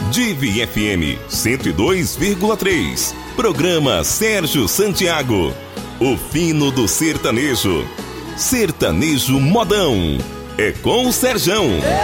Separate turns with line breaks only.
Divi FM 102,3. Programa Sérgio Santiago. O fino do sertanejo. Sertanejo modão. É com o Serjão.